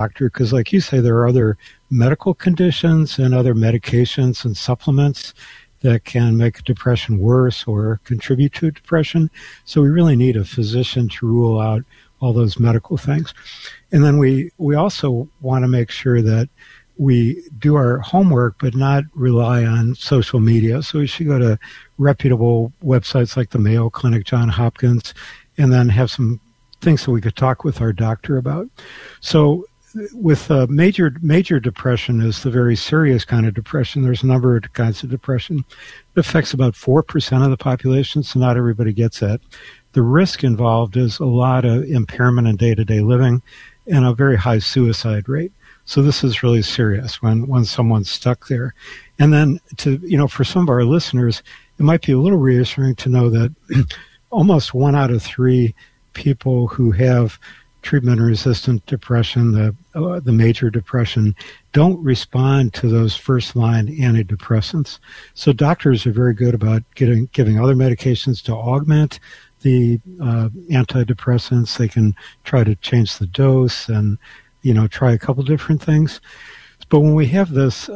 doctor, because like you say, there are other medical conditions and other medications and supplements that can make depression worse or contribute to depression. So we really need a physician to rule out all those medical things. And then we also want to make sure that we do our homework, but not rely on social media. So we should go to reputable websites like the Mayo Clinic, Johns Hopkins, and then have some things that we could talk with our doctor about. So with major depression is the very serious kind of depression. There's a number of kinds of depression. It affects about 4% of the population, so not everybody gets that. The risk involved is a lot of impairment in day-to-day living and a very high suicide rate. So this is really serious when someone's stuck there. And then for some of our listeners, it might be a little reassuring to know that almost 1 out of 3 people who have treatment-resistant depression, the major depression, don't respond to those first-line antidepressants. So doctors are very good about giving other medications to augment the antidepressants. They can try to change the dose and try a couple different things. But when we have this,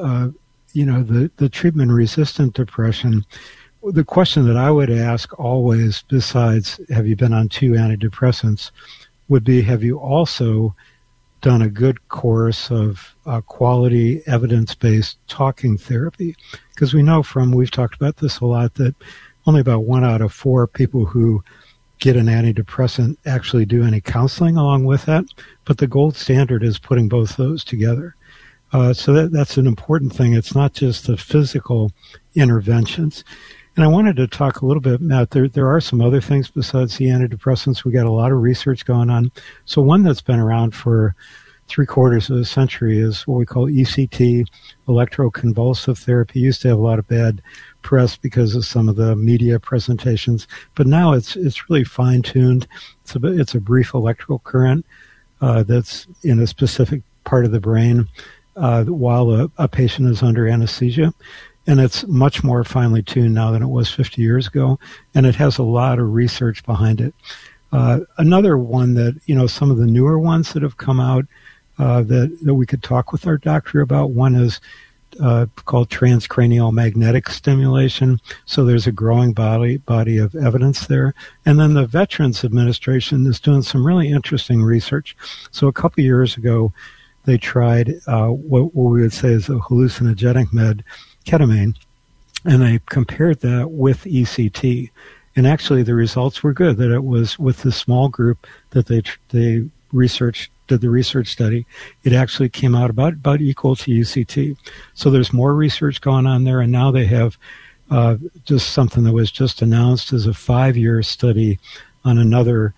the treatment-resistant depression, the question that I would ask always, besides have you been on 2 antidepressants, would be have you also done a good course of quality evidence-based talking therapy? Because we know we've talked about this a lot, that only about 1 out of 4 people who get an antidepressant actually do any counseling along with that. But the gold standard is putting both those together. So that's an important thing. It's not just the physical interventions. And I wanted to talk a little bit, Matt, there are some other things besides the antidepressants. We got a lot of research going on. So one that's been around for 3/4 of a century is what we call ECT, electroconvulsive therapy. Used to have a lot of bad press because of some of the media presentations, but now it's really fine-tuned. It's a brief electrical current that's in a specific part of the brain while a patient is under anesthesia. And it's much more finely tuned now than it was 50 years ago, and it has a lot of research behind it. Another one that, some of the newer ones that have come out that we could talk with our doctor about, one is called transcranial magnetic stimulation. So there's a growing body of evidence there. And then the Veterans Administration is doing some really interesting research. So a couple years ago, they tried what we would say is a hallucinogenic med, ketamine, and they compared that with ECT. And actually the results were good, that it was with the small group that they did the research study, it actually came out about equal to UCT. So there's more research going on there, and now they have just something that was just announced as a 5-year study on another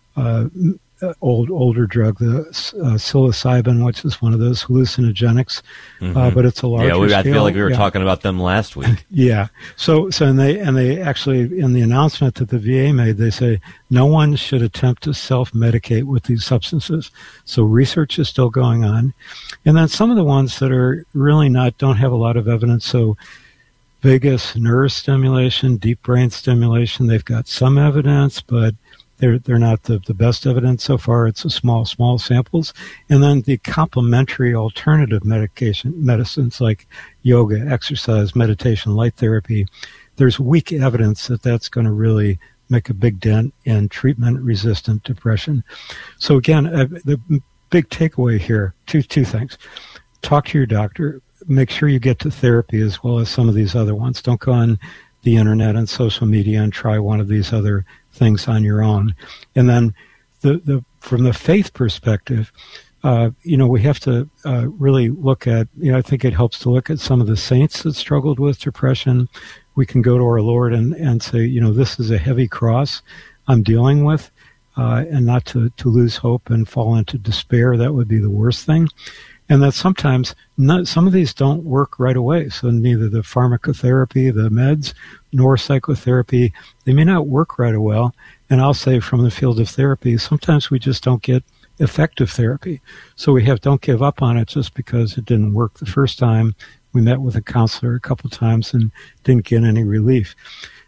older drug, the psilocybin, which is one of those hallucinogenics, but it's a larger scale. I feel like we were talking about them last week. Yeah. So they actually, in the announcement that the VA made, they say no one should attempt to self-medicate with these substances. So research is still going on. And then some of the ones that are really don't have a lot of evidence. So vagus nerve stimulation, deep brain stimulation, they've got some evidence, but they're not the best evidence so far. It's a small samples. And then the complementary alternative medicines like yoga, exercise, meditation, light therapy, there's weak evidence that that's going to really make a big dent in treatment-resistant depression. So again, the big takeaway here, two things. Talk to your doctor. Make sure you get to therapy as well as some of these other ones. Don't go on the internet and social media and try one of these other things on your own. And then from the faith perspective, we have to really look at, I think it helps to look at some of the saints that struggled with depression. We can go to our Lord and say, this is a heavy cross I'm dealing with, and not to lose hope and fall into despair. That would be the worst thing. And that sometimes some of these don't work right away. So neither the pharmacotherapy, the meds, nor psychotherapy, they may not work right away. And I'll say from the field of therapy, sometimes we just don't get effective therapy. So don't give up on it just because it didn't work the first time. We met with a counselor a couple times and didn't get any relief.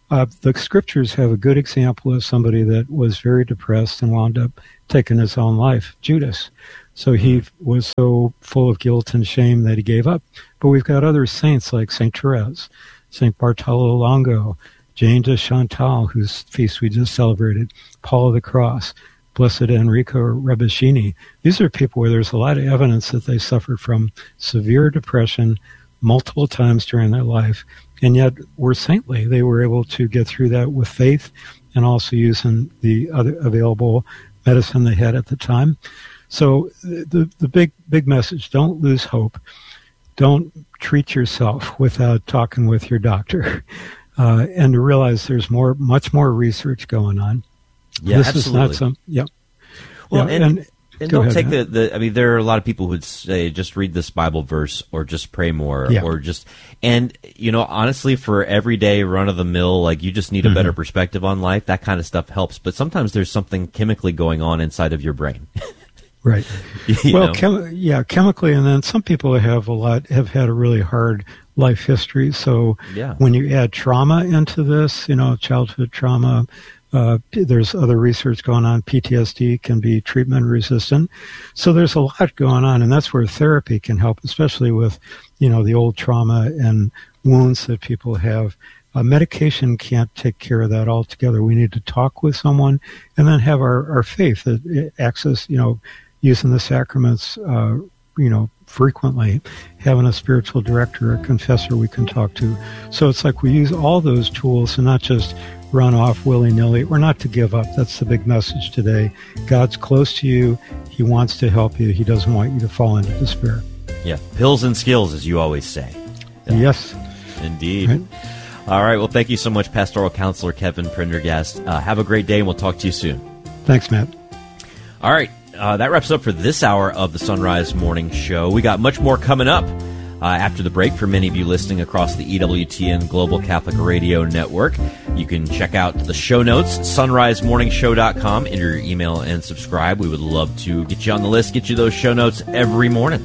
The scriptures have a good example of somebody that was very depressed and wound up taking his own life, Judas. So he was so full of guilt and shame that he gave up. But we've got other saints like St. Therese, St. Bartolo Longo, Jane de Chantal, whose feast we just celebrated, Paul of the Cross, Blessed Enrico Rebuscini. These are people where there's a lot of evidence that they suffered from severe depression multiple times during their life, and yet were saintly. They were able to get through that with faith and also using the other available medicine they had at the time. So the big message, don't lose hope. Don't treat yourself without talking with your doctor. And to realize there's much more research going on. Yeah, this absolutely. is not some, yep. Well, yeah, and don't take Matt. I mean, there are a lot of people who would say, just read this Bible verse or just pray more or just, and, honestly, for everyday run-of-the-mill, like, you just need a better perspective on life. That kind of stuff helps. But sometimes there's something chemically going on inside of your brain. Right. Well, chemically, and then some people have had a really hard life history. So when you add trauma into this, childhood trauma, there's other research going on. PTSD can be treatment resistant. So there's a lot going on, and that's where therapy can help, especially with, the old trauma and wounds that people have. Medication can't take care of that altogether. We need to talk with someone and then have our faith, access, using the sacraments, frequently, having a spiritual director, a confessor we can talk to. So it's like we use all those tools and not just run off willy-nilly. We're not to give up. That's the big message today. God's close to you. He wants to help you. He doesn't want you to fall into despair. Yeah, pills and skills, as you always say. Yes. Indeed. Right. All right, well, thank you so much, Pastoral Counselor Kevin Prendergast. Have a great day, and we'll talk to you soon. Thanks, Matt. All right, that wraps up for this hour of the Sunrise Morning Show. We got much more coming up after the break for many of you listening across the EWTN Global Catholic Radio Network. You can check out the show notes, sunrisemorningshow.com. Enter your email and subscribe. We would love to get you on the list, get you those show notes every morning.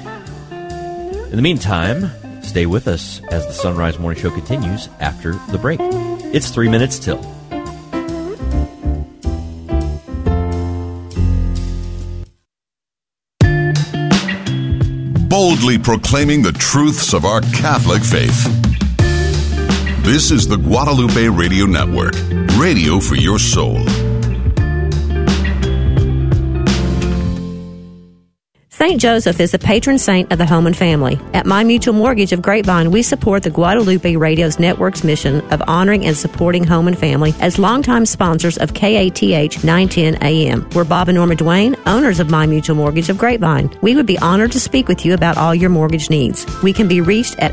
In the meantime, stay with us as the Sunrise Morning Show continues after the break. It's 3 minutes till. Boldly proclaiming the truths of our Catholic faith. This is the Guadalupe Radio Network, radio for your soul. St. Joseph is the patron saint of the home and family. At My Mutual Mortgage of Grapevine, we support the Guadalupe Radio's network's mission of honoring and supporting home and family as longtime sponsors of KATH 910 AM. We're Bob and Norma Duane, owners of My Mutual Mortgage of Grapevine. We would be honored to speak with you about all your mortgage needs. We can be reached at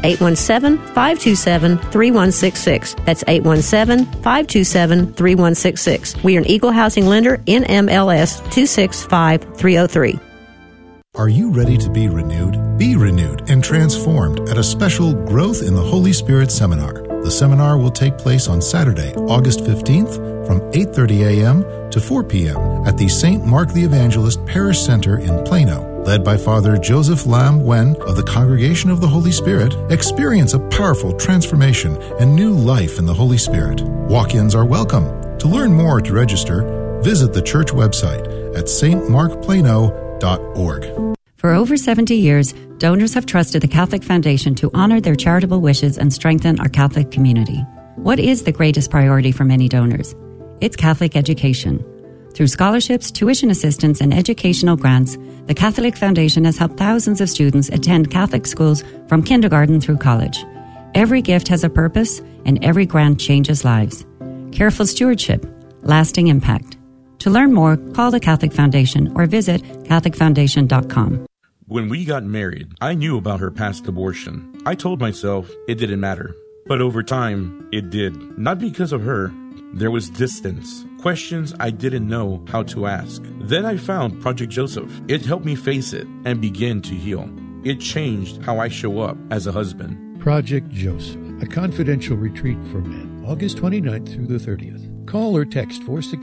817-527-3166. That's 817-527-3166. We are an equal housing lender, NMLS 265303. Are you ready to be renewed? Be renewed and transformed at a special Growth in the Holy Spirit seminar. The seminar will take place on Saturday, August 15th from 8:30 a.m. to 4 p.m. at the St. Mark the Evangelist Parish Center in Plano. Led by Father Joseph Lam Wen of the Congregation of the Holy Spirit, experience a powerful transformation and new life in the Holy Spirit. Walk-ins are welcome. To learn more or to register, visit the church website at stmarkplano.org. For over 70 years, donors have trusted the Catholic Foundation to honor their charitable wishes and strengthen our Catholic community. What is the greatest priority for many donors? It's Catholic education. Through scholarships, tuition assistance, and educational grants, the Catholic Foundation has helped thousands of students attend Catholic schools from kindergarten through college. Every gift has a purpose, and every grant changes lives. Careful stewardship, lasting impact. To learn more, call the Catholic Foundation or visit CatholicFoundation.com. When we got married, I knew about her past abortion. I told myself it didn't matter. But over time, it did. Not because of her. There was distance, questions I didn't know how to ask. Then I found Project Joseph. It helped me face it and begin to heal. It changed how I show up as a husband. Project Joseph, a confidential retreat for men, August 29th through the 30th. Call or text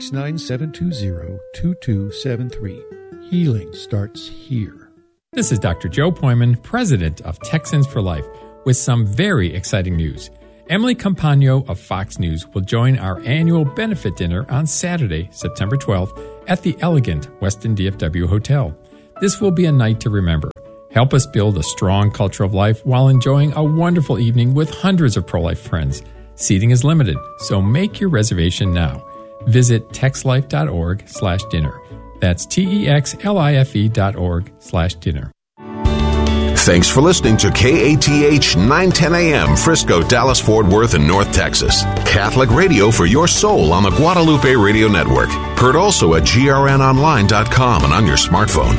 469-720-2273. Healing starts here. This is Dr. Joe Poyman, president of Texans for Life, with some very exciting news. Emily Campagno of Fox News will join our annual benefit dinner on Saturday, September 12th at the elegant Westin DFW Hotel. This will be a night to remember. Help us build a strong culture of life while enjoying a wonderful evening with hundreds of pro-life friends. Seating is limited, so make your reservation now. Visit texlife.org/dinner. That's TEXLIFE.org/dinner. Thanks for listening to KATH 910 AM, Frisco, Dallas, Fort Worth, and North Texas. Catholic radio for your soul on the Guadalupe Radio Network. Heard also at grnonline.com and on your smartphone.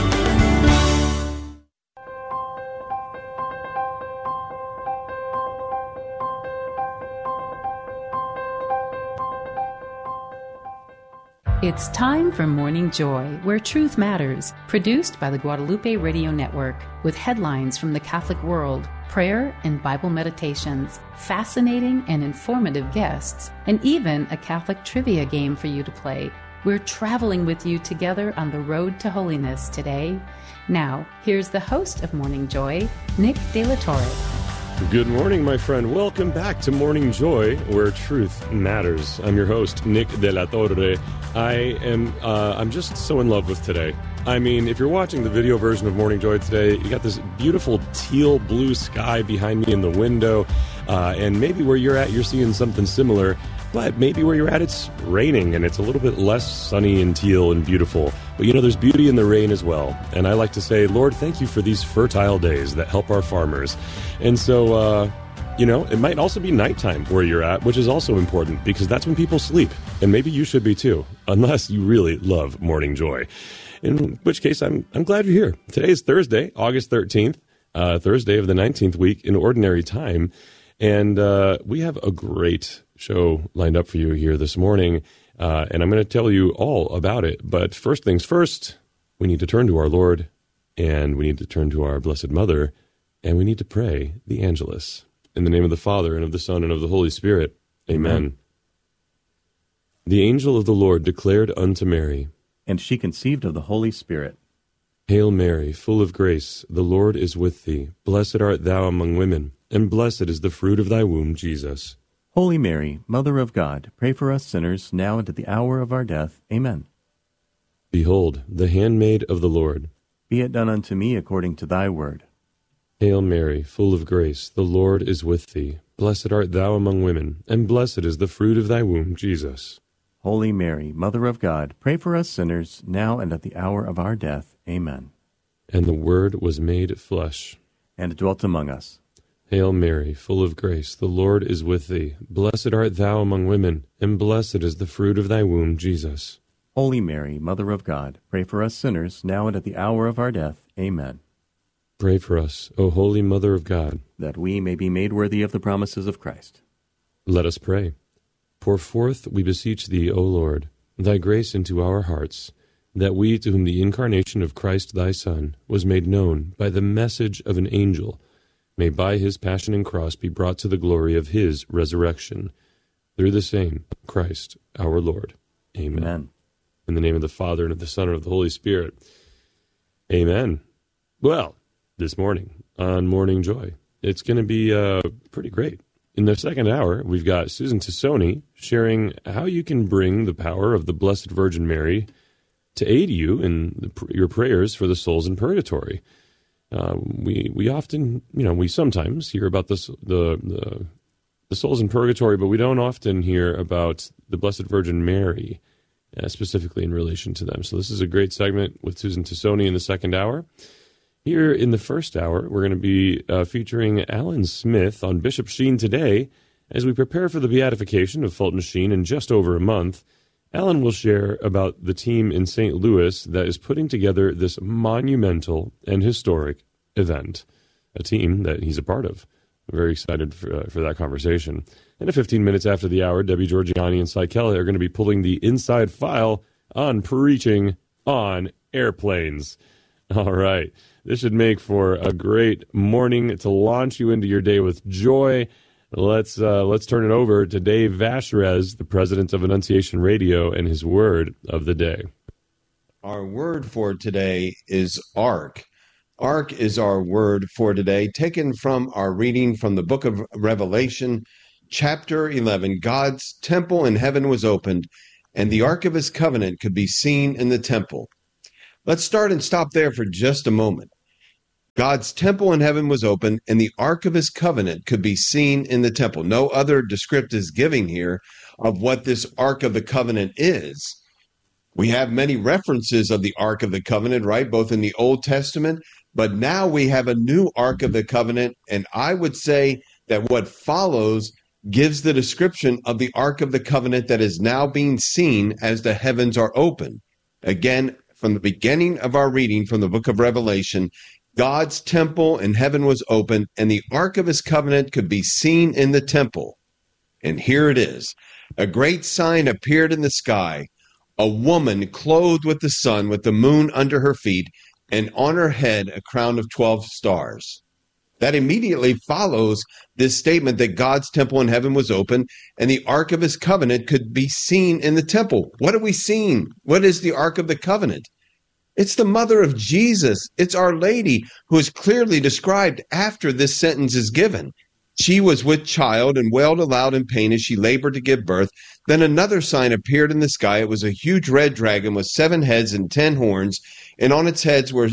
It's time for Morning Joy, where truth matters, produced by the Guadalupe Radio Network, with headlines from the Catholic world, prayer and Bible meditations, fascinating and informative guests, and even a Catholic trivia game for you to play. We're traveling with you together on the road to holiness today. Now, here's the host of Morning Joy, Nick De La Torre. Good morning, my friend. Welcome back to Morning Joy, where truth matters. I'm your host, Nick De La Torre. I'm just so in love with today. I mean, if you're watching the video version of Morning Joy today, you got this beautiful teal blue sky behind me in the window, and maybe where you're at, you're seeing something similar. But maybe where you're at, it's raining, and it's a little bit less sunny and teal and beautiful. But, there's beauty in the rain as well. And I like to say, Lord, thank you for these fertile days that help our farmers. And so, it might also be nighttime where you're at, which is also important, because that's when people sleep. And maybe you should be too, unless you really love Morning Joy. In which case, I'm glad you're here. Today is Thursday, August 13th, Thursday of the 19th week in Ordinary Time. And we have a great show lined up for you here this morning, and I'm going to tell you all about it. But first things first, we need to turn to our Lord, and we need to turn to our Blessed Mother, and we need to pray the Angelus. In the name of the Father, and of the Son, and of the Holy Spirit. Amen. The angel of the Lord declared unto Mary, and she conceived of the Holy Spirit. Hail Mary, full of grace, the Lord is with thee. Blessed art thou among women, and blessed is the fruit of thy womb, Jesus. Holy Mary, Mother of God, pray for us sinners, now and at the hour of our death. Amen. Behold, the handmaid of the Lord. Be it done unto me according to thy word. Hail Mary, full of grace, the Lord is with thee. Blessed art thou among women, and blessed is the fruit of thy womb, Jesus. Holy Mary, Mother of God, pray for us sinners, now and at the hour of our death. Amen. And the Word was made flesh, and dwelt among us. Hail Mary, full of grace, the Lord is with thee. Blessed art thou among women, and blessed is the fruit of thy womb, Jesus. Holy Mary, Mother of God, pray for us sinners, now and at the hour of our death. Amen. Pray for us, O Holy Mother of God, that we may be made worthy of the promises of Christ. Let us pray. Pour forth, we beseech thee, O Lord, thy grace into our hearts, that we, to whom the incarnation of Christ thy Son was made known by the message of an angel, may by his passion and cross be brought to the glory of his resurrection. Through the same Christ our Lord. Amen. Amen. In the name of the Father, and of the Son, and of the Holy Spirit. Amen. Well, this morning on Morning Joy, it's going to be pretty great. In the second hour, we've got Susan Tassoni sharing how you can bring the power of the Blessed Virgin Mary to aid you in your prayers for the souls in purgatory. We often, we sometimes hear about the souls in purgatory, but we don't often hear about the Blessed Virgin Mary, specifically in relation to them. So this is a great segment with Susan Tassoni in the second hour. Here in the first hour, we're going to be featuring Alan Smith on Bishop Sheen today. As we prepare for the beatification of Fulton Sheen in just over a month, Alan will share about the team in St. Louis that is putting together this monumental and historic event, a team that he's a part of. I'm very excited for that conversation. And 15 minutes after the hour, Debbie Georgiani and Cy Kelly are going to be pulling the inside file on preaching on airplanes. All right. This should make for a great morning to launch you into your day with joy. Let's turn it over to Dave Vacherez, the president of Annunciation Radio, and his word of the day. Our word for today is ark. Ark is our word for today, taken from our reading from the book of Revelation, chapter 11, God's temple in heaven was opened, and the Ark of his covenant could be seen in the temple. Let's start and stop there for just a moment. God's temple in heaven was open, and the Ark of his covenant could be seen in the temple. No other descriptive is giving here of what this Ark of the covenant is. We have many references of the Ark of the covenant, right, both in the Old Testament, but now we have a new Ark of the covenant, and I would say that what follows gives the description of the Ark of the covenant that is now being seen as the heavens are open. Again, from the beginning of our reading from the book of Revelation, God's temple in heaven was open, and the Ark of his covenant could be seen in the temple. And here it is. A great sign appeared in the sky, a woman clothed with the sun, with the moon under her feet, and on her head a crown of 12 stars. That immediately follows this statement that God's temple in heaven was open, and the Ark of his covenant could be seen in the temple. What are we seeing? What is the Ark of the covenant? It's the mother of Jesus. It's Our Lady, who is clearly described after this sentence is given. She was with child and wailed aloud in pain as she labored to give birth. Then another sign appeared in the sky. It was a huge red dragon with 7 heads and 10 horns, and on its heads were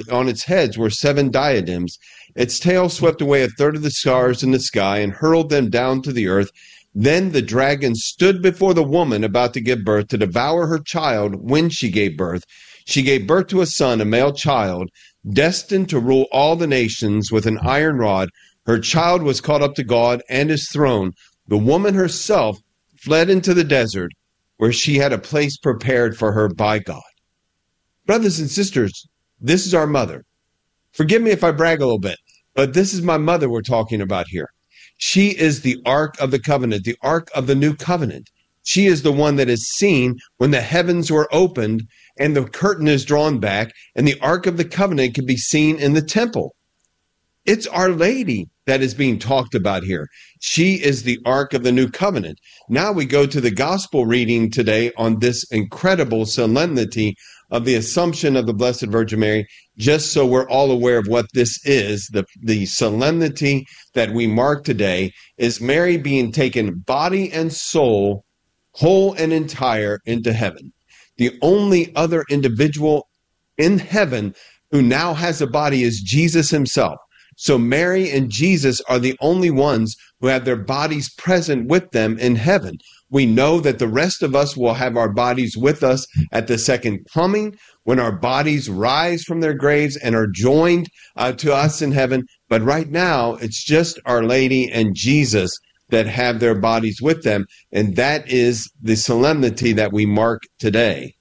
7 diadems. Its tail swept away a third of the stars in the sky and hurled them down to the earth. Then the dragon stood before the woman about to give birth to devour her child when she gave birth. She gave birth to a son, a male child, destined to rule all the nations with an iron rod. Her child was caught up to God and his throne. The woman herself fled into the desert, where she had a place prepared for her by God. Brothers and sisters, this is our mother. Forgive me if I brag a little bit, but this is my mother we're talking about here. She is the Ark of the covenant, the Ark of the new covenant. She is the one that is seen when the heavens were opened and the curtain is drawn back, and the Ark of the covenant can be seen in the temple. It's Our Lady that is being talked about here. She is the Ark of the new covenant. Now we go to the gospel reading today on this incredible solemnity of the Assumption of the Blessed Virgin Mary, just so we're all aware of what this is. The solemnity that we mark today is Mary being taken body and soul, whole and entire, into heaven. The only other individual in heaven who now has a body is Jesus himself. So Mary and Jesus are the only ones who have their bodies present with them in heaven. We know that the rest of us will have our bodies with us at the second coming, when our bodies rise from their graves and are joined to us in heaven. But right now, it's just Our Lady and Jesus that have their bodies with them, and that is the solemnity that we mark today.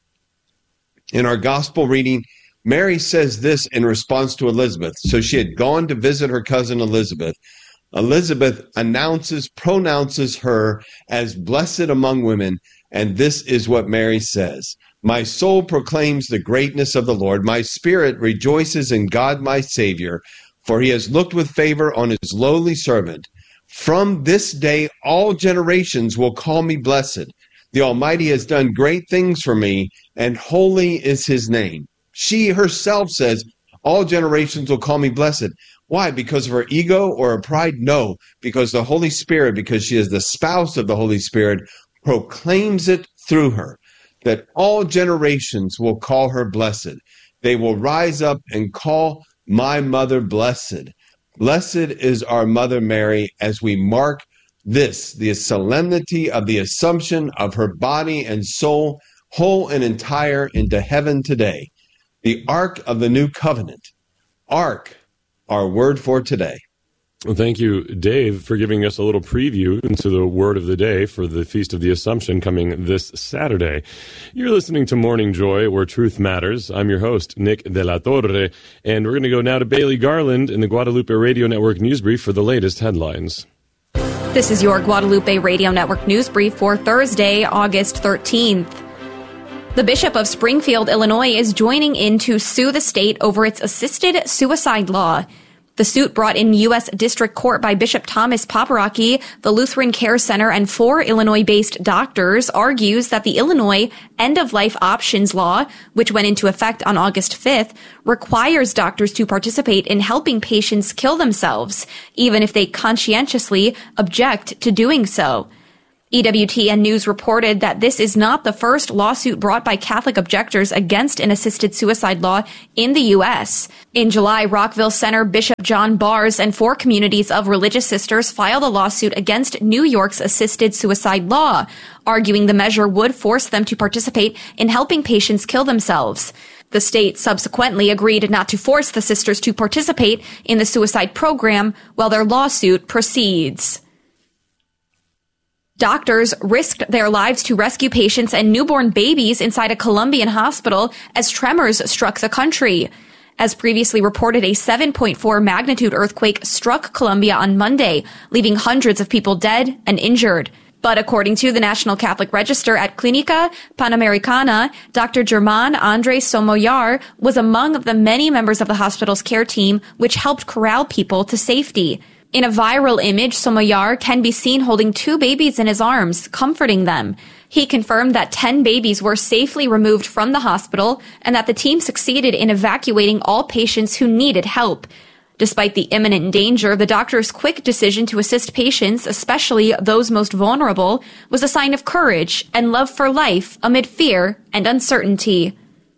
In our gospel reading, Mary says this in response to Elizabeth. So she had gone to visit her cousin Elizabeth. Elizabeth pronounces her as blessed among women, and this is what Mary says. My soul proclaims the greatness of the Lord. My spirit rejoices in God my Savior, for he has looked with favor on his lowly servant. From this day all generations will call me blessed. The Almighty has done great things for me, and holy is his name. She herself says, all generations will call me blessed. Why? Because of her ego or her pride? No, because the Holy Spirit, because she is the spouse of the Holy Spirit, proclaims it through her, that all generations will call her blessed. They will rise up and call my mother blessed. Blessed is our Mother Mary as we mark this, the solemnity of the Assumption of her body and soul, whole and entire, into heaven today. The Ark of the New Covenant. Ark, our word for today. Well, thank you, Dave, for giving us a little preview into the word of the day for the Feast of the Assumption coming this Saturday. You're listening to Morning Joy, where truth matters. I'm your host, Nick De La Torre, and we're going to go now to Bailey Garland in the Guadalupe Radio Network News Brief for the latest headlines. This is your Guadalupe Radio Network News Brief for Thursday, August 13th. The Bishop of Springfield, Illinois, is joining in to sue the state over its assisted suicide law. The suit brought in U.S. District Court by Bishop Thomas Paparocki, the Lutheran Care Center, and 4 Illinois-based doctors argues that the Illinois End-of-Life Options Law, which went into effect on August 5th, requires doctors to participate in helping patients kill themselves, even if they conscientiously object to doing so. EWTN News reported that this is not the first lawsuit brought by Catholic objectors against an assisted suicide law in the U.S. In July, Rockville Center Bishop John Bars and 4 communities of religious sisters filed a lawsuit against New York's assisted suicide law, arguing the measure would force them to participate in helping patients kill themselves. The state subsequently agreed not to force the sisters to participate in the suicide program while their lawsuit proceeds. Doctors risked their lives to rescue patients and newborn babies inside a Colombian hospital as tremors struck the country. As previously reported, a 7.4 magnitude earthquake struck Colombia on Monday, leaving hundreds of people dead and injured. But according to the National Catholic Register at Clínica Panamericana, Dr. Germán Andrés Somoyar was among the many members of the hospital's care team which helped corral people to safety. In a viral image, Somoyar can be seen holding 2 babies in his arms, comforting them. He confirmed that 10 babies were safely removed from the hospital and that the team succeeded in evacuating all patients who needed help. Despite the imminent danger, the doctor's quick decision to assist patients, especially those most vulnerable, was a sign of courage and love for life amid fear and uncertainty.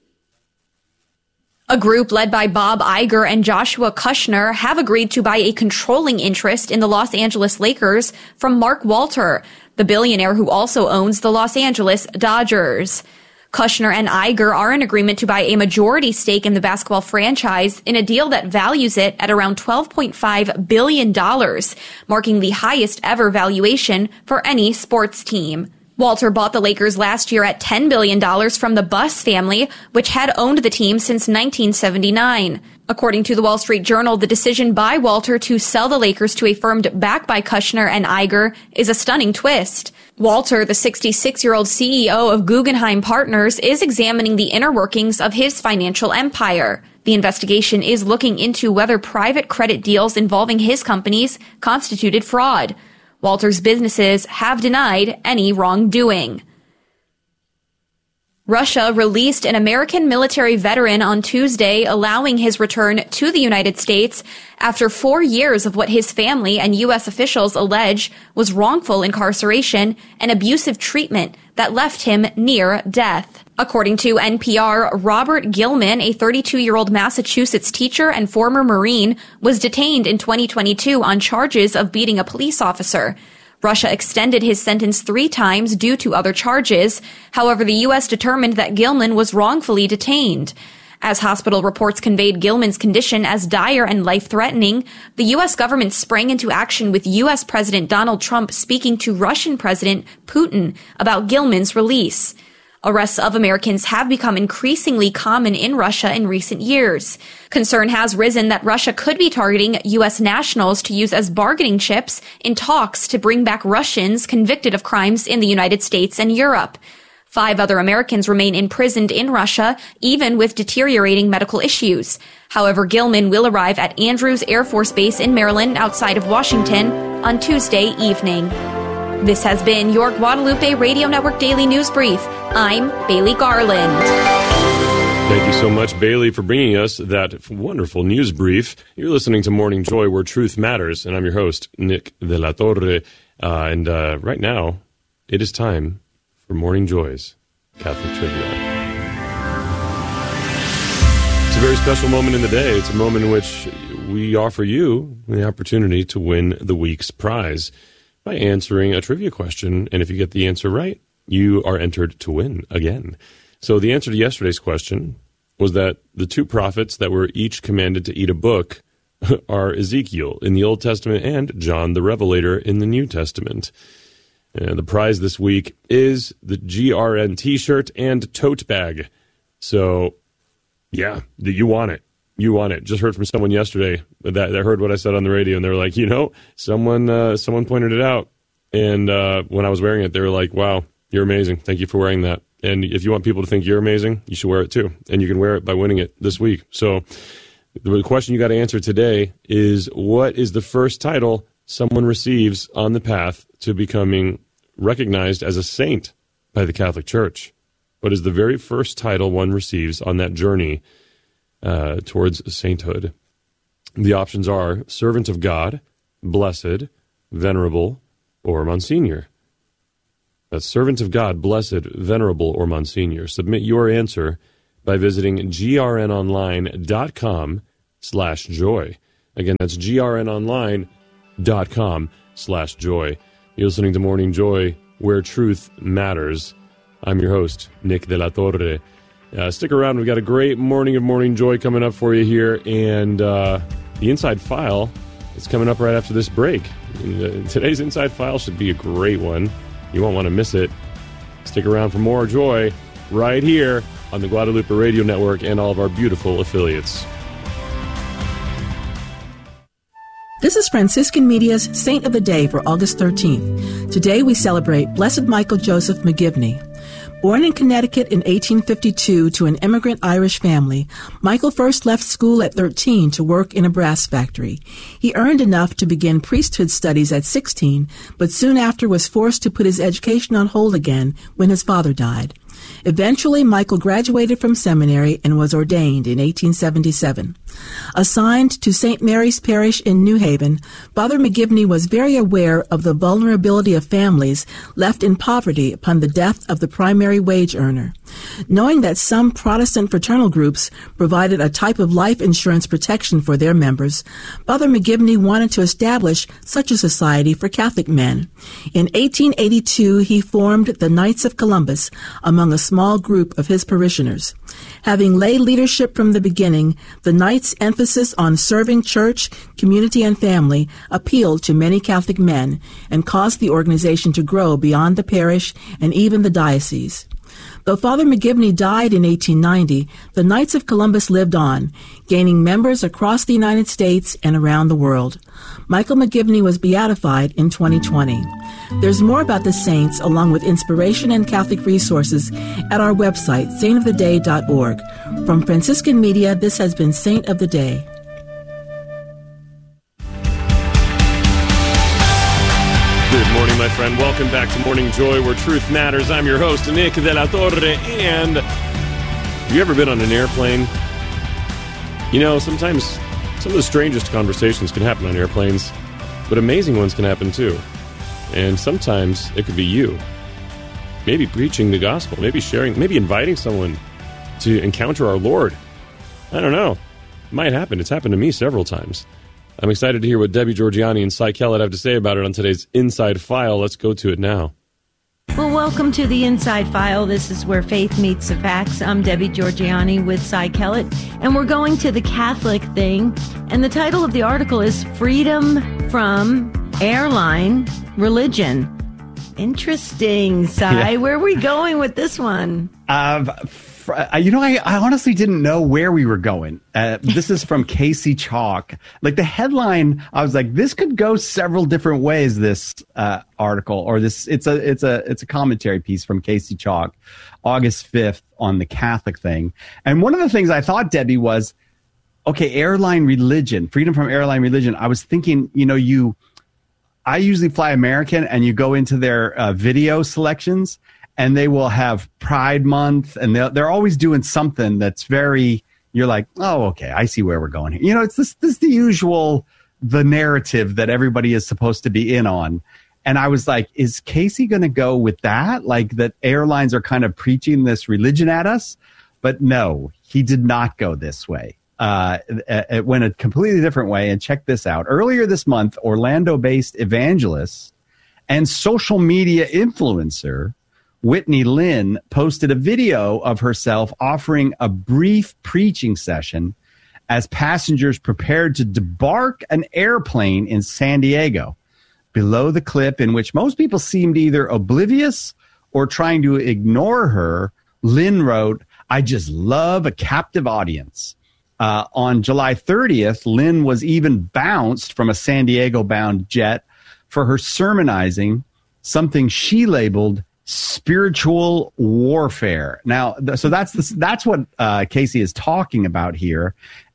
A group led by Bob Iger and Joshua Kushner have agreed to buy a controlling interest in the Los Angeles Lakers from Mark Walter, the billionaire who also owns the Los Angeles Dodgers. Kushner and Iger are in agreement to buy a majority stake in the basketball franchise in a deal that values it at around $12.5 billion, marking the highest ever valuation for any sports team. Walter bought the Lakers last year at $10 billion from the Buss family, which had owned the team since 1979. According to the Wall Street Journal, the decision by Walter to sell the Lakers to a firm backed by Kushner and Iger is a stunning twist. Walter, the 66-year-old CEO of Guggenheim Partners, is examining the inner workings of his financial empire. The investigation is looking into whether private credit deals involving his companies constituted fraud. Walter's businesses have denied any wrongdoing. Russia released an American military veteran on Tuesday, allowing his return to the United States after 4 years of what his family and U.S. officials allege was wrongful incarceration and abusive treatment that left him near death. According to NPR, Robert Gilman, a 32-year-old Massachusetts teacher and former Marine, was detained in 2022 on charges of beating a police officer. Russia extended his sentence 3 times due to other charges. However, the U.S. determined that Gilman was wrongfully detained. As hospital reports conveyed Gilman's condition as dire and life-threatening, the U.S. government sprang into action with U.S. President Donald Trump speaking to Russian President Putin about Gilman's release. Arrests of Americans have become increasingly common in Russia in recent years. Concern has risen that Russia could be targeting U.S. nationals to use as bargaining chips in talks to bring back Russians convicted of crimes in the United States and Europe. 5 other Americans remain imprisoned in Russia, even with deteriorating medical issues. However, Gilman will arrive at Andrews Air Force Base in Maryland outside of Washington on Tuesday evening. This has been your Guadalupe Radio Network Daily News Brief. I'm Bailey Garland. Thank you so much, Bailey, for bringing us that wonderful news brief. You're listening to Morning Joy, where truth matters, and I'm your host, Nick de la Torre. And right now, it is time for Morning Joy's Catholic Trivia. It's a very special moment in the day. It's a moment in which we offer you the opportunity to win the week's prize by answering a trivia question. And if you get the answer right, you are entered to win again. So the answer to yesterday's question was that the 2 prophets that were each commanded to eat a book are Ezekiel in the Old Testament and John the Revelator in the New Testament. And the prize this week is the GRN t-shirt and tote bag. So, yeah, you want it. You want it. Just heard from someone yesterday that heard what I said on the radio, and they were like, someone pointed it out. And when I was wearing it, they were like, wow, you're amazing. Thank you for wearing that. And if you want people to think you're amazing, you should wear it too. And you can wear it by winning it this week. So The question you got to answer today is, what is the first title someone receives on the path to becoming recognized as a saint by the Catholic Church? What is the very first title one receives on that journey towards sainthood? The options are Servant of God, Blessed, Venerable, or Monsignor. That's Servant of God, Blessed, Venerable, or Monsignor. Submit your answer by visiting grnonline.com/joy. Again, that's grnonline.com/joy. You're listening to Morning Joy, where truth matters. I'm your host, Nick De La Torre. Stick around. We've got a great morning of Morning Joy coming up for you here, and the Inside File is coming up right after this break. Today's Inside File should be a great one. You won't want to miss it. Stick around for more joy right here on the Guadalupe Radio Network and all of our beautiful affiliates. This is Franciscan Media's Saint of the Day for August 13th. Today we celebrate Blessed Michael Joseph McGivney. Born in Connecticut in 1852 to an immigrant Irish family, Michael first left school at 13 to work in a brass factory. He earned enough to begin priesthood studies at 16, but soon after was forced to put his education on hold again when his father died. Eventually, Michael graduated from seminary and was ordained in 1877. Assigned to St. Mary's Parish in New Haven, Father McGivney was very aware of the vulnerability of families left in poverty upon the death of the primary wage earner. Knowing that some Protestant fraternal groups provided a type of life insurance protection for their members, Father McGivney wanted to establish such a society for Catholic men. In 1882, he formed the Knights of Columbus among a small group of his parishioners. Having lay leadership from the beginning, the Knights' emphasis on serving church, community, and family appealed to many Catholic men and caused the organization to grow beyond the parish and even the diocese. Though Father McGivney died in 1890, the Knights of Columbus lived on, gaining members across the United States and around the world. Michael McGivney was beatified in 2020. There's more about the saints, along with inspiration and Catholic resources, at our website, saintoftheday.org. From Franciscan Media, this has been Saint of the Day. Good morning, my friend. Welcome back to Morning Joy, where truth matters. I'm your host, Nick De La Torre. And have you ever been on an airplane? You know, sometimes some of the strangest conversations can happen on airplanes, but amazing ones can happen too. And sometimes it could be you. Maybe preaching the gospel, maybe sharing, maybe inviting someone to encounter our Lord. I don't know. It might happen. It's happened to me several times. I'm excited to hear what Debbie Georgianni and Cy Kellett have to say about it on today's Inside File. Let's go to it now. Well, welcome to the Inside File. This is where faith meets the facts. I'm Debbie Georgianni with Cy Kellett, and we're going to the Catholic thing. And the title of the article is Freedom from Airline Religion. Interesting, Cy. Yeah. Where are we going with this one? I honestly didn't know where we were going. This is from Casey Chalk. Like the headline, I was like, this could go several different ways. This article, or this, it's a commentary piece from Casey Chalk, August 5th on the Catholic thing. And one of the things I thought, Debbie, was, okay, airline religion, freedom from airline religion. I was thinking, I usually fly American, and you go into their video selections, and they will have Pride Month, and they're always doing something that's very, you're like, oh, okay, I see where we're going here. It's this the usual, the narrative that everybody is supposed to be in on. And I was like, is Casey going to go with that? Like that airlines are kind of preaching this religion at us? But no, he did not go this way. It went a completely different way. And check this out. Earlier this month, Orlando-based evangelist and social media influencer Whitney Lynn posted a video of herself offering a brief preaching session as passengers prepared to debark an airplane in San Diego. Below the clip, in which most people seemed either oblivious or trying to ignore her, Lynn wrote, "I just love a captive audience." On July 30th, Lynn was even bounced from a San Diego-bound jet for her sermonizing something she labeled spiritual warfare. Now, so that's what Casey is talking about here.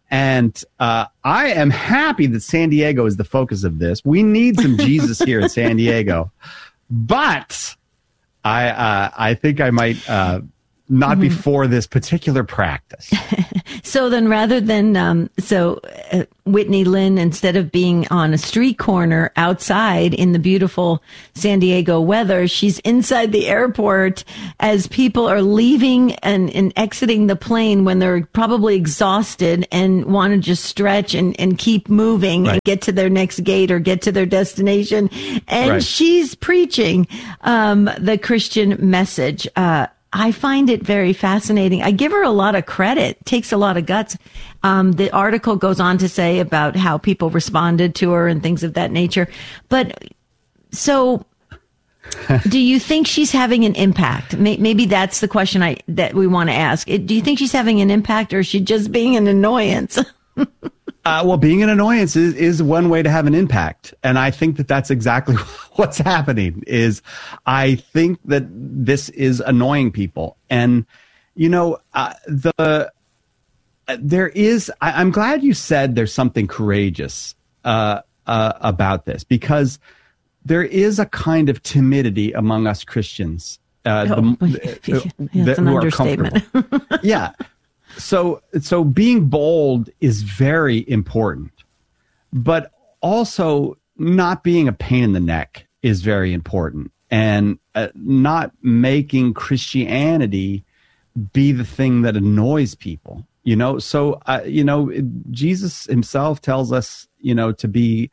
And I am happy that San Diego is the focus of this. We need some Jesus here in San Diego. But I think I might not be for this particular practice. So then rather than, Whitney Lynn, instead of being on a street corner outside in the beautiful San Diego weather, she's inside the airport as people are leaving and exiting the plane when they're probably exhausted and want to just stretch and keep moving and get to their next gate or get to their destination. And she's preaching the Christian message. I find it very fascinating. I give her a lot of credit. It takes a lot of guts. The article goes on to say about how people responded to her and things of that nature. But so do you think she's having an impact? Maybe that's the question that we want to ask. Do you think she's having an impact, or is she just being an annoyance? Well, being an annoyance is one way to have an impact. And I think that that's exactly what's happening. Is I think that this is annoying people. And, I'm glad you said there's something courageous about this, because there is a kind of timidity among us Christians. That's an understatement. Yeah. So being bold is very important, but also not being a pain in the neck is very important, and not making Christianity be the thing that annoys people. So Jesus himself tells us, to be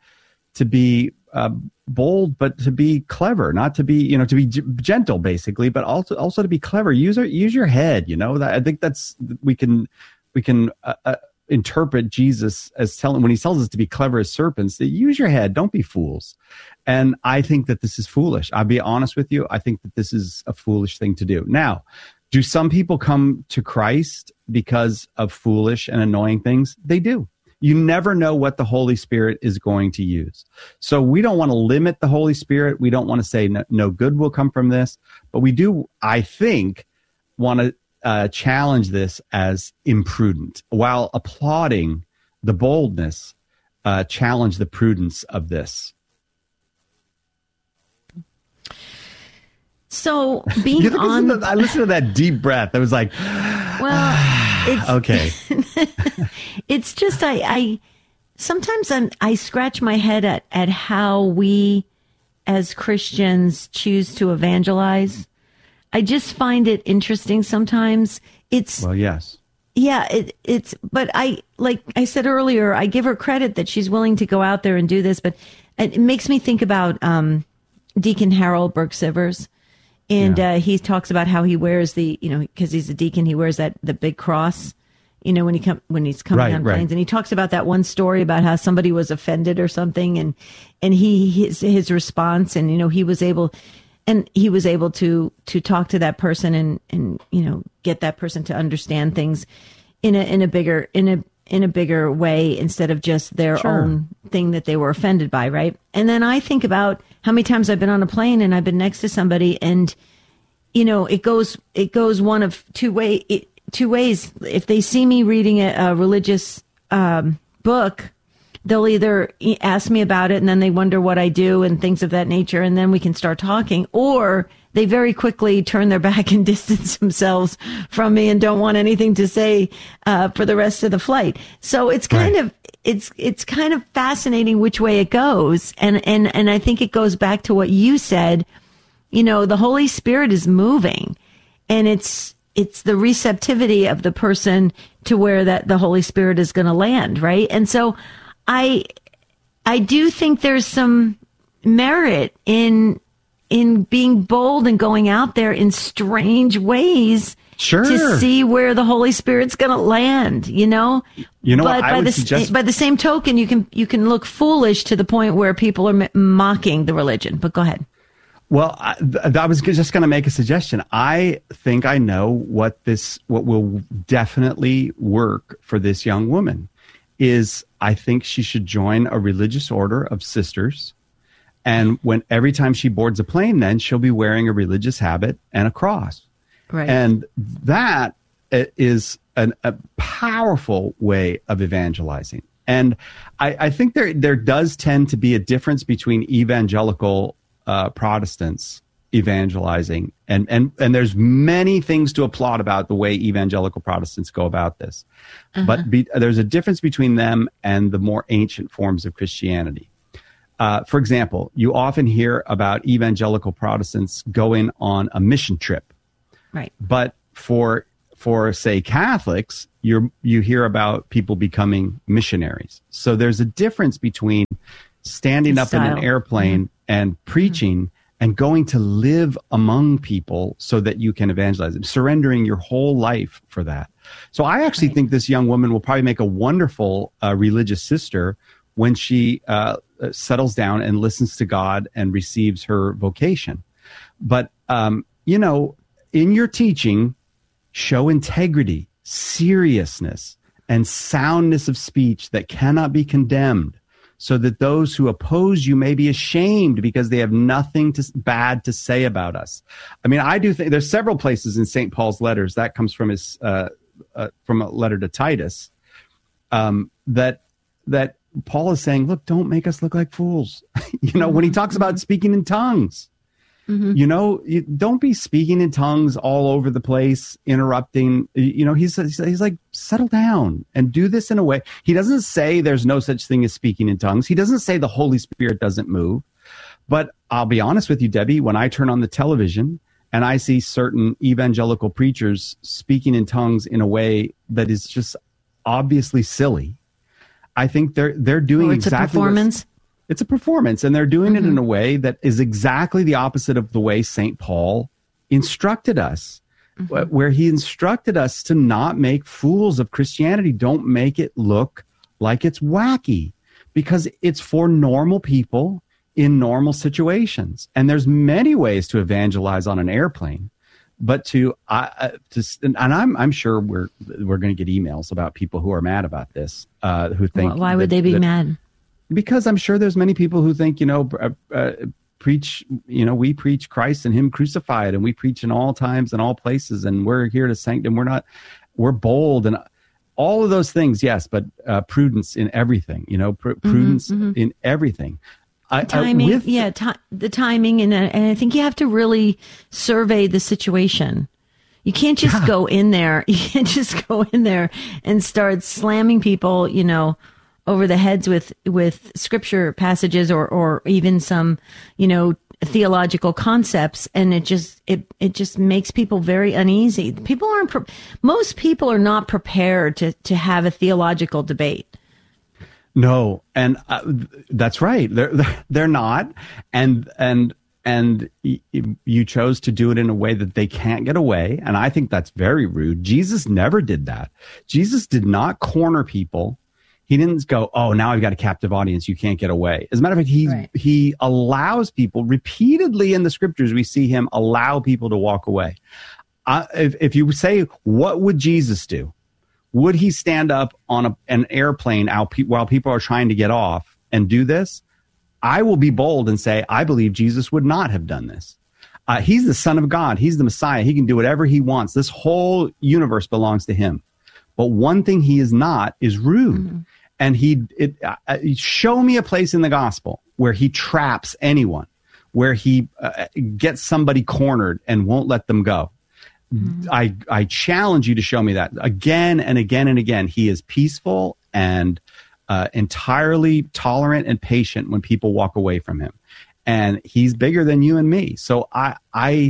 bold, but to be clever, not to be, to be gentle, basically, but also to be clever. Use your head. I think we can interpret Jesus as when he tells us to be clever as serpents, that use your head, don't be fools. And I think that this is foolish. I'll be honest with you. I think that this is a foolish thing to do. Now, do some people come to Christ because of foolish and annoying things? They do. You never know what the Holy Spirit is going to use. So we don't want to limit the Holy Spirit. We don't want to say no good will come from this. But we do, I think, want to challenge this as imprudent, while applauding the boldness, challenge the prudence of this. So being I listened to that deep breath. I was like, well, okay. It's just, I sometimes I scratch my head at how we as Christians choose to evangelize. I just find it interesting sometimes. Well, yes. Yeah, but like I said earlier, I give her credit that she's willing to go out there and do this, but it makes me think about Deacon Harold Burke-Sivers. And he talks about how he wears because he's a deacon, he wears the big cross, when he's coming on planes. And he talks about that one story about how somebody was offended or something, and his response, and he was able to talk to that person and get that person to understand things in a bigger way, instead of just their own thing that they were offended by, right? And then I think about how many times I've been on a plane and I've been next to somebody, and it goes one of two ways. If they see me reading a religious book, they'll either ask me about it and then they wonder what I do and things of that nature, and then we can start talking, or they very quickly turn their back and distance themselves from me and don't want anything to say for the rest of the flight. So it's kind of it's kind of fascinating which way it goes, and I think it goes back to what you said. The Holy Spirit is moving, and it's the receptivity of the person to where that the Holy Spirit is going to land, right? And so I do think there's some merit in being bold and going out there in strange ways to see where the Holy Spirit's going to land, But by the same token, you can look foolish to the point where people are mocking the religion. But go ahead. Well, I was just going to make a suggestion. I think I know what will definitely work for this young woman is I think she should join a religious order of sisters. And every time she boards a plane, then she'll be wearing a religious habit and a cross. Right. And that is a powerful way of evangelizing. And I think there does tend to be a difference between evangelical Protestants evangelizing, and there's many things to applaud about the way evangelical Protestants go about this. But there's a difference between them and the more ancient forms of Christianity. For example, you often hear about evangelical Protestants going on a mission trip. Right. But for say Catholics, you hear about people becoming missionaries. So there's a difference between standing up in an airplane and preaching and going to live among people so that you can evangelize them, surrendering your whole life for that. So I actually think this young woman will probably make a wonderful religious sister when she settles down and listens to God and receives her vocation. But, you know, in your teaching, show integrity, seriousness, and soundness of speech that cannot be condemned, so that those who oppose you may be ashamed because they have nothing bad to say about us. I mean, I do think there's several places in St. Paul's letters, that comes from his from a letter to Titus, that Paul is saying, look, don't make us look like fools. You know, when he talks about speaking in tongues, you know, don't be speaking in tongues all over the place, interrupting. You know, he's like, settle down and do this in a way. He doesn't say there's no such thing as speaking in tongues. He doesn't say the Holy Spirit doesn't move. But I'll be honest with you, Debbie, when I turn on the television and I see certain evangelical preachers speaking in tongues in a way that is just obviously silly, I think they're doing exactly a performance. It's a performance, and they're doing it in a way that is exactly the opposite of the way St. Paul instructed us, where he instructed us to not make fools of Christianity. Don't make it look like it's wacky, because it's for normal people in normal situations. And there's many ways to evangelize on an airplane, but and I'm sure we're going to get emails about people who are mad about this, who think, why would they be mad? Because I'm sure there's many people who think, you know, preach, you know, we preach Christ and him crucified, and we preach in all times and all places, and we're here to sanctify, we're bold and all of those things. Yes. But prudence in everything, you know, prudence in everything. Timing. The timing. And I think you have to really survey the situation. You can't just go in there. You can't just go in there and start slamming people, you know, over the heads with scripture passages or even some, you know, theological concepts. And it just makes people very uneasy. Most people are not prepared to have a theological debate. No. And that's right. They're not. And you chose to do it in a way that they can't get away. And I think that's very rude. Jesus never did that. Jesus did not corner people. He didn't go, oh, now I've got a captive audience. You can't get away. As a matter of fact, he allows people repeatedly in the scriptures. We see him allow people to walk away. If you say, what would Jesus do? Would he stand up on an airplane while people are trying to get off and do this? I will be bold and say, I believe Jesus would not have done this. He's the Son of God. He's the Messiah. He can do whatever he wants. This whole universe belongs to him. But one thing he is not is rude. And show me a place in the gospel where he traps anyone, where he gets somebody cornered and won't let them go. I challenge you to show me that again and again and again. He is peaceful and entirely tolerant and patient when people walk away from him. And he's bigger than you and me. So I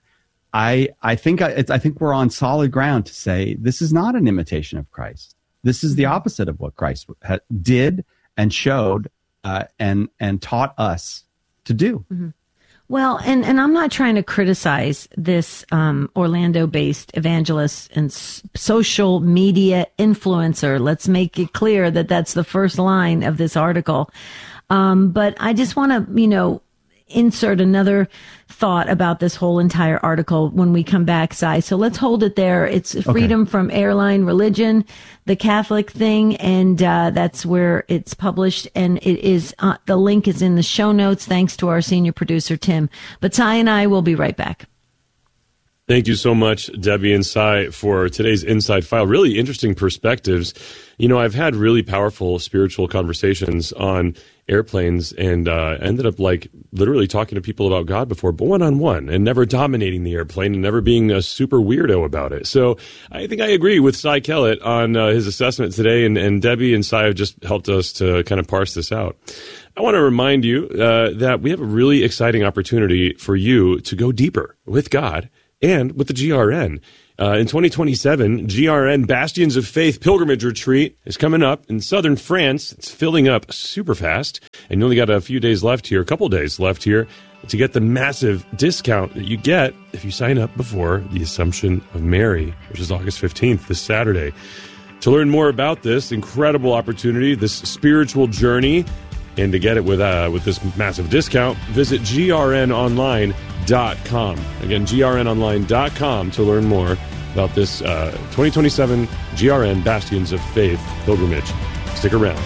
think we're on solid ground to say this is not an imitation of Christ. This is the opposite of what Christ did and showed and taught us to do. Well, and I'm not trying to criticize this Orlando-based evangelist and social media influencer. Let's make it clear that that's the first line of this article. But I just want to, you know, insert another thought about this whole entire article when we come back, Si. So let's hold it there. It's freedom from airline religion, the Catholic thing, and that's where it's published. And it is the link is in the show notes, thanks to our senior producer, Tim. But Si and I will be right back. Thank you so much, Debbie and Cy, for today's Inside File. Really interesting perspectives. You know, I've had really powerful spiritual conversations on airplanes and ended up like literally talking to people about God before, but one-on-one, and never dominating the airplane and never being a super weirdo about it. So I think I agree with Cy Kellett on his assessment today, and Debbie and Cy have just helped us to kind of parse this out. I want to remind you that we have a really exciting opportunity for you to go deeper with God and with the GRN. In 2027, GRN Bastions of Faith Pilgrimage Retreat is coming up in southern France. It's filling up super fast, and you only got a few days left here, a couple days left here, to get the massive discount that you get if you sign up before the Assumption of Mary, which is August 15th, this Saturday. To learn more about this incredible opportunity, this spiritual journey, and to get it with this massive discount, visit grnonline.com. Again, grnonline.com to learn more about this 2027 GRN Bastions of Faith pilgrimage. Stick around.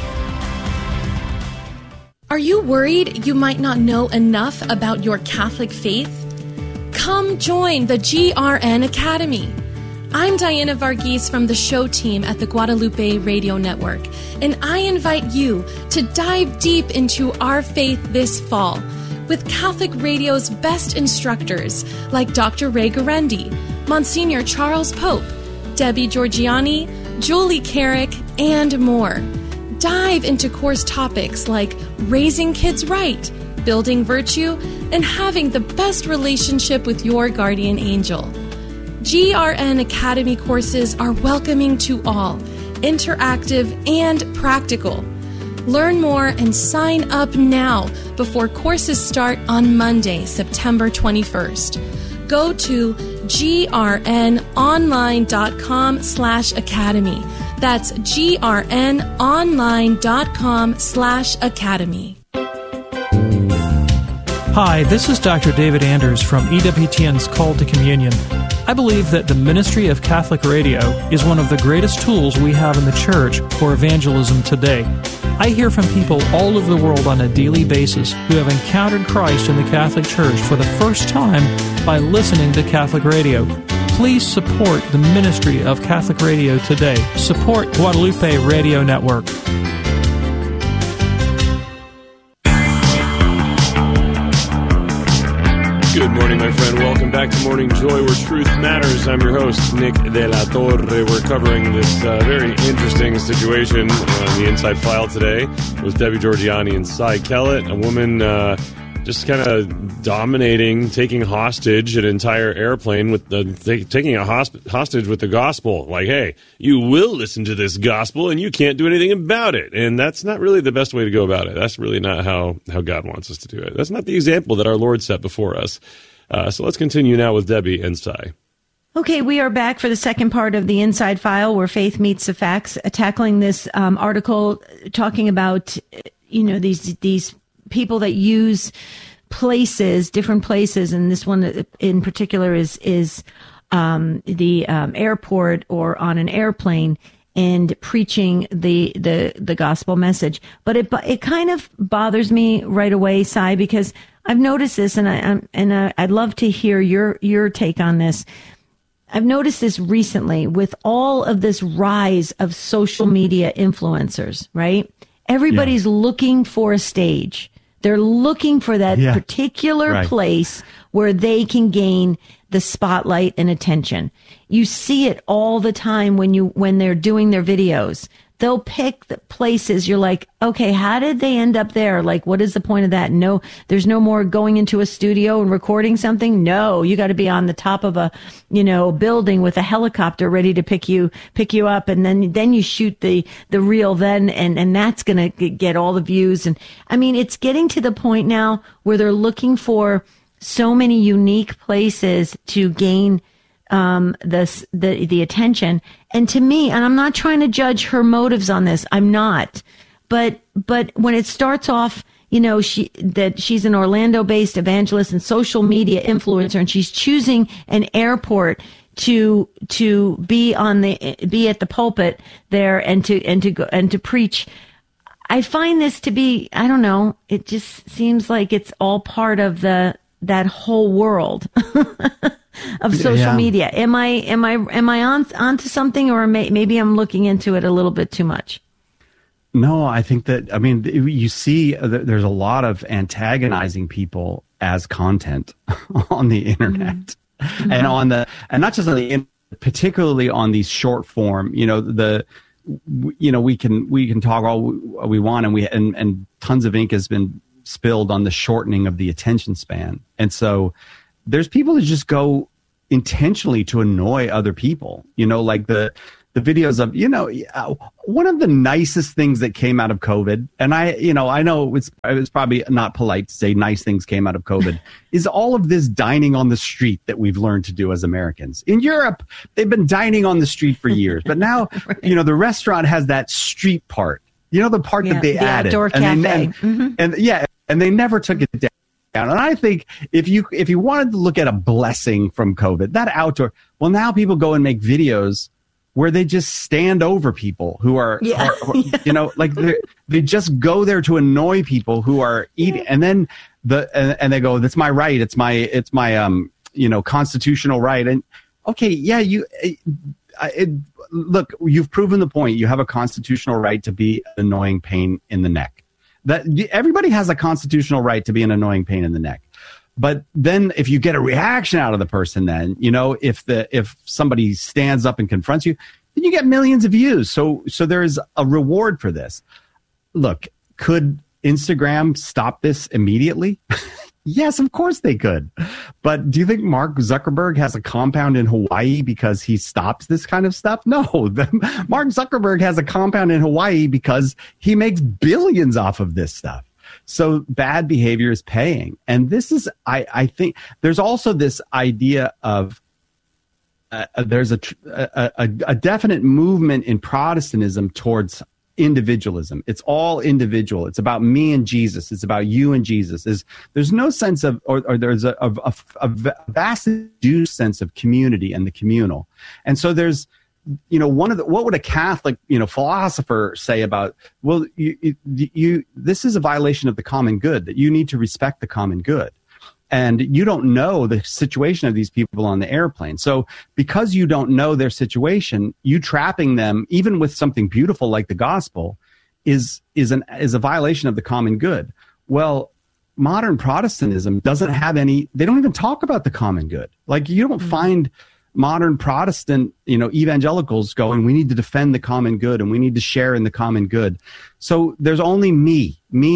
Are you worried you might not know enough about your Catholic faith? Come join the GRN Academy. I'm Diana Varghese from the show team at the Guadalupe Radio Network, and I invite you to dive deep into our faith this fall with Catholic Radio's best instructors like Dr. Ray Guarendi, Monsignor Charles Pope, Debbie Georgianni, Julie Carrick, and more. Dive into course topics like raising kids right, building virtue, and having the best relationship with your guardian angel. GRN Academy courses are welcoming to all, interactive and practical. Learn more and sign up now before courses start on Monday, September 21st. Go to grnonline.com/academy. That's grnonline.com/academy. Hi, this is Dr. David Anders from EWTN's Call to Communion. I believe that the ministry of Catholic Radio is one of the greatest tools we have in the Church for evangelism today. I hear from people all over the world on a daily basis who have encountered Christ in the Catholic Church for the first time by listening to Catholic Radio. Please support the ministry of Catholic Radio today. Support Guadalupe Radio Network. Good morning, my friend. Welcome back to Morning Joy, where truth matters. I'm your host, Nick De La Torre. We're covering this very interesting situation on the Inside File today with Debbie Georgianni and Cy Kellett, a woman just kind of dominating, taking hostage an entire airplane with taking a hostage with the gospel. Like, hey, you will listen to this gospel and you can't do anything about it. And that's not really the best way to go about it. That's really not how God wants us to do it. That's not the example that our Lord set before us. So let's continue now with Debbie and Cy. Okay, we are back for the second part of the Inside File, where faith meets the facts, tackling this article talking about, these people that use places, different places, and this one in particular is the airport or on an airplane, and preaching the gospel message. But it kind of bothers me right away, Cy, because I've noticed this, and I'd love to hear your take on this. I've noticed this recently with all of this rise of social media influencers, right? Everybody's looking for a stage. They're looking for that particular place where they can gain the spotlight and attention. You see it all the time when they're doing their videos. They'll pick the places you're like, okay, how did they end up there? Like, what is the point of that? No, there's no more going into a studio and recording something. No, you got to be on the top of a, building with a helicopter ready to pick you up. And then you shoot the reel then, and that's going to get all the views. And I mean, it's getting to the point now where they're looking for so many unique places to gain the attention. And to me, and I'm not trying to judge her motives on this, I'm not. But when it starts off, she's an Orlando-based evangelist and social media influencer, and she's choosing an airport to be at the pulpit there and to preach. I find this to be, I don't know, it just seems like it's all part of that whole world. of social media. Am I onto something, or maybe I'm looking into it a little bit too much? No, I think that, I mean, you see there's a lot of antagonizing people as content on the internet. Mm-hmm. And not just on the internet, particularly on these short form, we can talk all we want, and tons of ink has been spilled on the shortening of the attention span. And so there's people that just go intentionally to annoy other people, like the videos of, one of the nicest things that came out of COVID, and I know it's probably not polite to say nice things came out of COVID, is all of this dining on the street that we've learned to do as Americans. In Europe, they've been dining on the street for years, but now, right. The restaurant has that street part, the part that they added. Outdoor cafe. And they never took it down. And I think if you wanted to look at a blessing from COVID, that outdoor, well, now people go and make videos where they just stand over people who are like they just go there to annoy people who are eating, and then and they go, that's my right, it's my constitutional right. And okay, look, you've proven the point. You have a constitutional right to be an annoying pain in the neck. That everybody has a constitutional right to be an annoying pain in the neck. But then if you get a reaction out of the person, then, if somebody stands up and confronts you, then you get millions of views. So there's a reward for this. Look, could Instagram stop this immediately? Yes, of course they could. But do you think Mark Zuckerberg has a compound in Hawaii because he stops this kind of stuff? No. Mark Zuckerberg has a compound in Hawaii because he makes billions off of this stuff. So bad behavior is paying. And this is, I think, there's also this idea of there's a definite movement in Protestantism towards individualism. It's all individual. It's about me and Jesus. It's about you and Jesus. There's no sense of, or there's a vast reduced sense of community and the communal. And so there's, what would a Catholic, philosopher say about, well, this is a violation of the common good, that you need to respect the common good. And you don't know the situation of these people on the airplane. So because you don't know their situation, you trapping them, even with something beautiful like the gospel, is a violation of the common good. Well, modern Protestantism doesn't have any, they don't even talk about the common good. Like, you don't find modern Protestant, evangelicals going, we need to defend the common good and we need to share in the common good. So there's only me.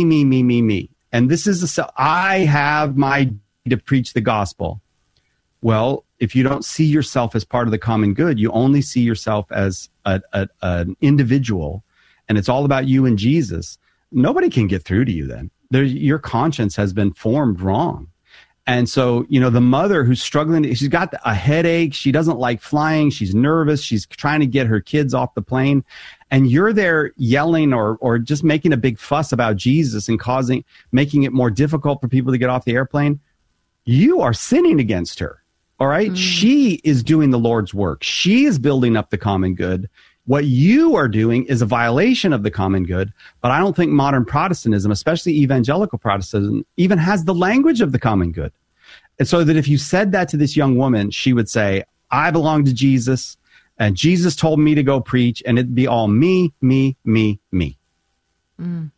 And this is I have my to preach the gospel. Well, if you don't see yourself as part of the common good, you only see yourself as an individual, and it's all about you and Jesus, nobody can get through to you then. Your conscience has been formed wrong. And so, the mother who's struggling, she's got a headache. She doesn't like flying. She's nervous. She's trying to get her kids off the plane. And you're there yelling or just making a big fuss about Jesus and making it more difficult for people to get off the airplane. You are sinning against her. All right. Mm. She is doing the Lord's work. She is building up the common good. What you are doing is a violation of the common good. But I don't think modern Protestantism, especially evangelical Protestantism, even has the language of the common good. And so that if you said that to this young woman, she would say, I belong to Jesus, and Jesus told me to go preach, and it'd be all me. Mm.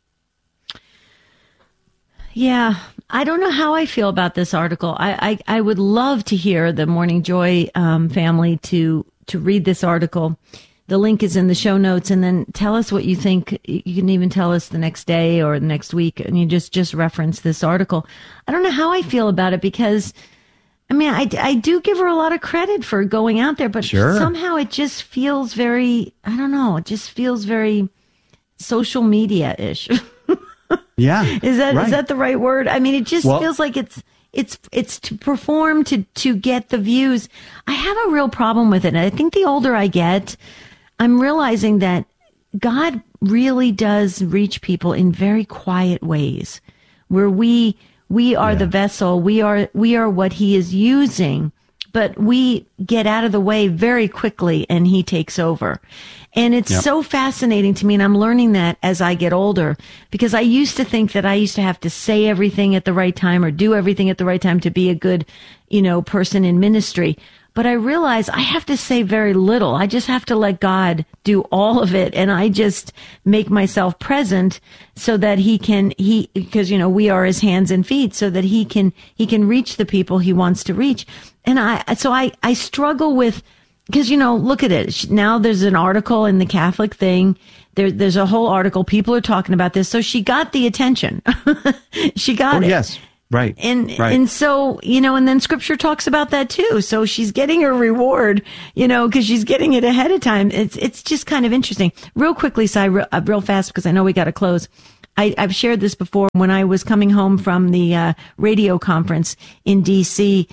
Yeah, I don't know how I feel about this article. I would love to hear the Morning Joy family to read this article. The link is in the show notes, and then tell us what you think. You can even tell us the next day or the next week, and you just reference this article. I don't know how I feel about it because, I do give her a lot of credit for going out there, but somehow it just feels very, it just feels very social media-ish. Yeah. Is that the right word? It just feels like it's to perform to get the views. I have a real problem with it. And I think the older I get, I'm realizing that God really does reach people in very quiet ways, where we are the vessel. We are what he is using, but we get out of the way very quickly and he takes over. And it's so fascinating to me, and I'm learning that as I get older, because I used to think that I used to have to say everything at the right time or do everything at the right time to be a good, person in ministry. But I realize I have to say very little. I just have to let God do all of it. And I just make myself present so that because, we are his hands and feet, so that he can reach the people he wants to reach. And I struggle with, because, look at it. Now there's an article in the Catholic thing. There's a whole article. People are talking about this. So she got the attention. She got it. Yes. Right. And so, and then scripture talks about that too. So she's getting her reward, because she's getting it ahead of time. It's just kind of interesting. Real quickly, Si, real fast, because I know we got to close. I've shared this before. When I was coming home from the radio conference in D.C.,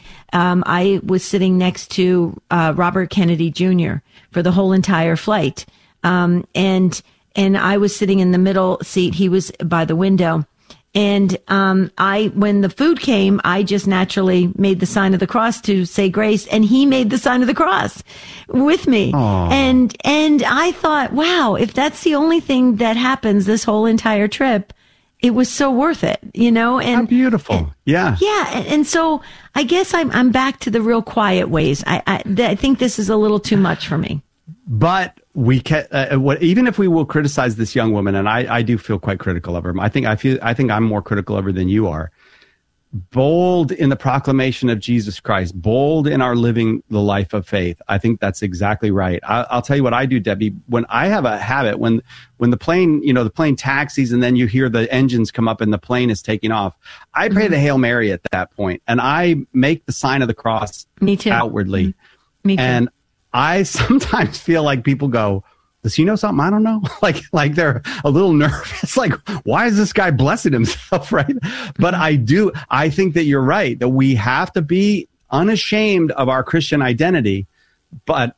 I was sitting next to Robert Kennedy Jr. for the whole entire flight. And I was sitting in the middle seat. He was by the window. And when the food came, I just naturally made the sign of the cross to say grace, and he made the sign of the cross with me. Aww. And I thought, wow, if that's the only thing that happens this whole entire trip, it was so worth it, And how beautiful. Yeah. And so I guess I'm back to the real quiet ways. I think this is a little too much for me. But we can, even if we will criticize this young woman, and I do feel quite critical of her. I think I'm more critical of her than you are. Bold in the proclamation of Jesus Christ, bold in our living the life of faith. I think that's exactly right. I'll tell you what I do, Debbie. When I have a habit, when the plane, the plane taxis, and then you hear the engines come up and the plane is taking off, I pray the Hail Mary at that point, and I make the sign of the cross. Me too. Outwardly. Mm-hmm. Me too. And I sometimes feel like people go, does he know something I don't know? like they're a little nervous. Like, why is this guy blessing himself, right? But I think that you're right, that we have to be unashamed of our Christian identity, but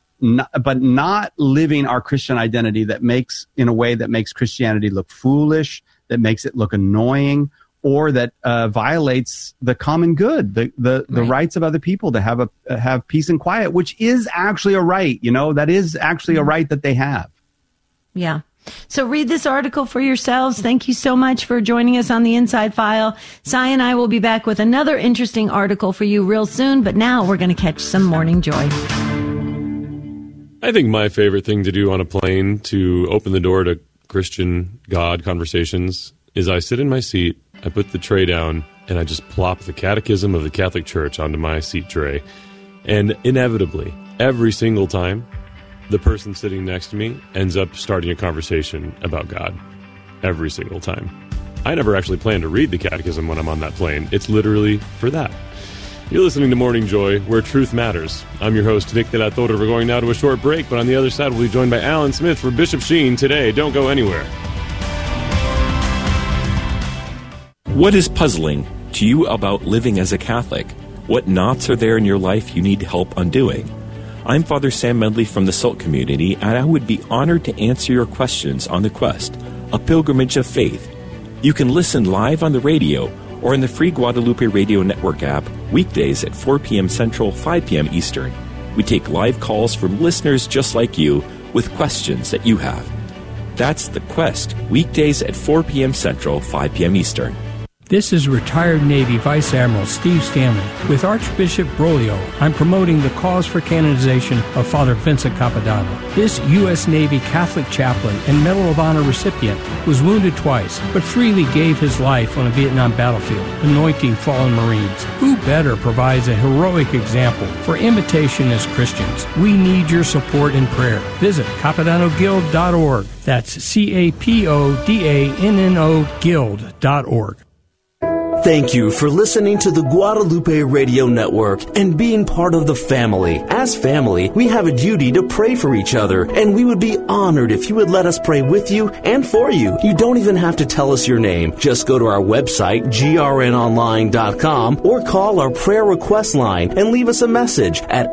not living our Christian identity in a way that makes Christianity look foolish, that makes it look annoying, or that violates the common good, the rights of other people to have peace and quiet, which is actually a right. That is actually a right that they have. Yeah. So read this article for yourselves. Thank you so much for joining us on the Inside File. Si and I will be back with another interesting article for you real soon. But now we're going to catch some morning joy. I think my favorite thing to do on a plane to open the door to Christian God conversations is I sit in my seat, I put the tray down, and I just plop the Catechism of the Catholic Church onto my seat tray. And inevitably, every single time, the person sitting next to me ends up starting a conversation about God. Every single time. I never actually plan to read the Catechism when I'm on that plane. It's literally for that. You're listening to Morning Joy, where truth matters. I'm your host, Nick de la Torre. We're going now to a short break, but on the other side, we'll be joined by Alan Smith for Bishop Sheen today. Don't go anywhere. What is puzzling to you about living as a Catholic? What knots are there in your life you need help undoing? I'm Father Sam Medley from the SALT community, and I would be honored to answer your questions on The Quest, a pilgrimage of faith. You can listen live on the radio or in the free Guadalupe Radio Network app weekdays at 4 p.m. Central, 5 p.m. Eastern. We take live calls from listeners just like you with questions that you have. That's The Quest, weekdays at 4 p.m. Central, 5 p.m. Eastern. This is retired Navy Vice Admiral Steve Stanley. With Archbishop Broglio, I'm promoting the cause for canonization of Father Vincent Capodanno. This U.S. Navy Catholic chaplain and Medal of Honor recipient was wounded twice, but freely gave his life on a Vietnam battlefield, anointing fallen Marines. Who better provides a heroic example for imitation as Christians? We need your support and prayer. Visit CapodannoGuild.org. That's Capodanno Guild.org. Thank you for listening to the Guadalupe Radio Network and being part of the family. As family, we have a duty to pray for each other, and we would be honored if you would let us pray with you and for you. You don't even have to tell us your name. Just go to our website, grnonline.com, or call our prayer request line and leave us a message at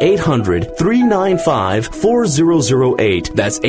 800-395-4008. That's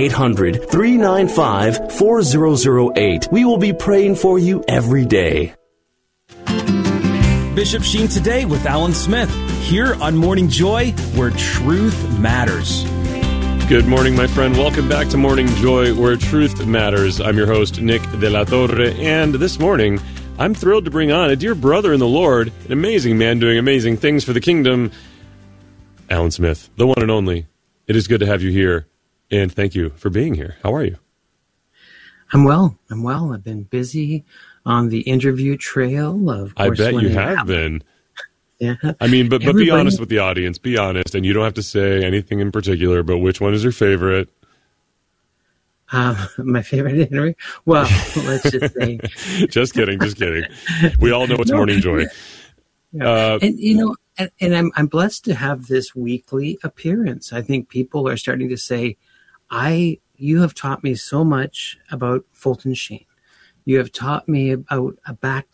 800-395-4008. We will be praying for you every day. Bishop Sheen Today with Alan Smith, here on Morning Joy, where truth matters. Good morning, my friend. Welcome back to Morning Joy, where truth matters. I'm your host, Nick De La Torre, and this morning, I'm thrilled to bring on a dear brother in the Lord, an amazing man doing amazing things for the kingdom, Alan Smith, the one and only. It is good to have you here, and thank you for being here. How are you? I'm well. I've been busy on the interview trail. Of course, I bet you have been. Yeah. I mean, but be honest with the audience. Be honest, and you don't have to say anything in particular, but which one is your favorite? My favorite interview? Well, let's just say. Just kidding. We all know it's Morning Joy. Yeah. And I'm blessed to have this weekly appearance. I think people are starting to say, you have taught me so much about Fulton Sheen. You have taught me about a back